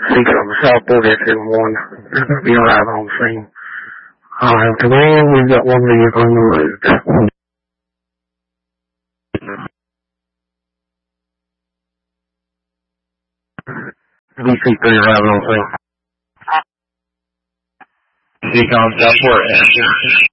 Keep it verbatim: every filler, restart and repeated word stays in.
Six on the South Border two one. They're going to be arriving on the scene. All right, command, we've got one vehicle on the road. B C three arriving on the scene. Decon South Border.